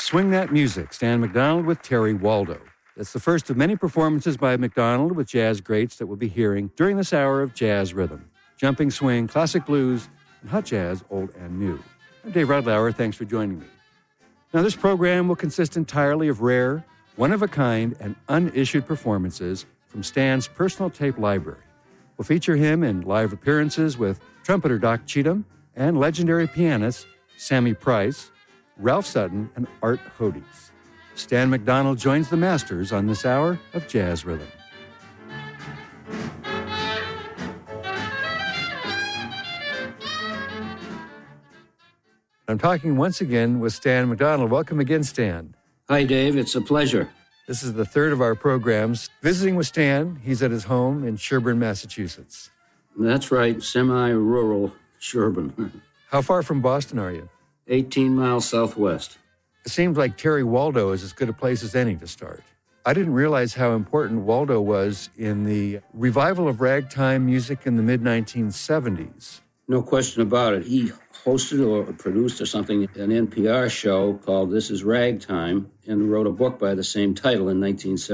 Swing That Music, Stan McDonald with Terry Waldo. It's the first of many performances by McDonald with jazz greats that we'll be hearing during this hour of Jazz Rhythm. Jumping swing, classic blues, and hot jazz, old and new. I'm Dave Rudlauer. Thanks for joining me. Now, this program will consist entirely of rare, one-of-a-kind, and unissued performances from Stan's personal tape library. We'll feature him in live appearances with trumpeter Doc Cheatham and legendary pianists Sammy Price, Ralph Sutton, and Art Hodes. Stan McDonald joins the masters on this hour of Jazz Rhythm. I'm talking once again with Stan McDonald. Welcome again, Stan. Hi, Dave. It's a pleasure. This is the third of our programs. Visiting with Stan, he's at his home in Sherborn, Massachusetts. That's right, semi-rural Sherborn. How far from Boston are you? 18 miles southwest. It seems like Terry Waldo is as good a place as any to start. I didn't realize how important Waldo was in the revival of ragtime music in the mid-1970s. No question about it. He hosted or produced or something, an NPR show called This Is Ragtime, and wrote a book by the same title in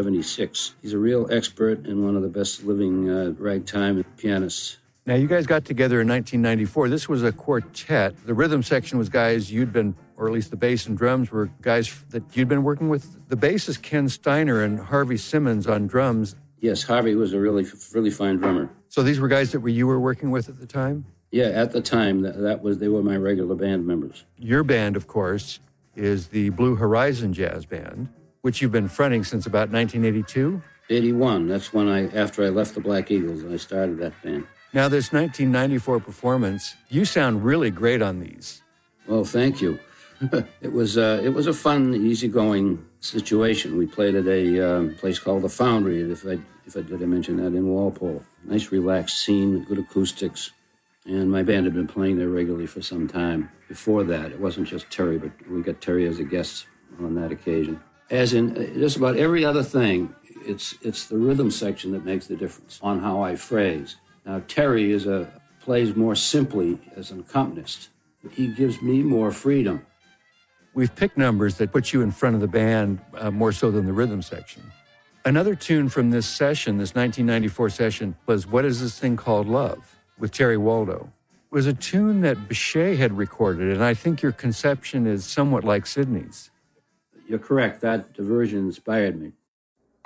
1976. He's a real expert and one of the best living ragtime pianists. Now, you guys got together in 1994. This was a quartet. The rhythm section was guys you'd been, or at least the bass and drums were guys that you'd been working with. The bass is Ken Steiner and Harvey Simmons on drums. Yes, Harvey was a really fine drummer. So these were guys that you were working with at the time? Yeah, at the time, they were my regular band members. Your band, of course, is the Blue Horizon Jazz Band, which you've been fronting since about 1982? 81. That's when after I left the Black Eagles, I started that band. Now, this 1994 performance, you sound really great on these. Well, thank you. It was a fun, easygoing situation. We played at a place called The Foundry, if I did I mention that, in Walpole. Nice, relaxed scene, good acoustics. And my band had been playing there regularly for some time. Before that, it wasn't just Terry, but we got Terry as a guest on that occasion. As in just about every other thing, it's the rhythm section that makes the difference on how I phrase. Now, Terry plays more simply as an accompanist. He gives me more freedom. We've picked numbers that put you in front of the band more so than the rhythm section. Another tune from this session, this 1994 session, was What Is This Thing Called Love? With Terry Waldo. It was a tune that Bechet had recorded, and I think your conception is somewhat like Sidney's. You're correct. That version inspired me.